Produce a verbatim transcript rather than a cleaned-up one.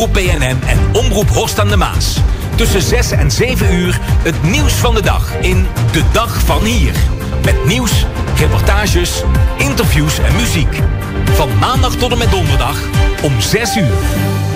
Omroep B N N en Omroep Horst aan de Maas. Tussen zes en zeven uur het nieuws van de dag in De Dag van Hier. Met nieuws, reportages, interviews en muziek. Van maandag tot en met donderdag om zes uur.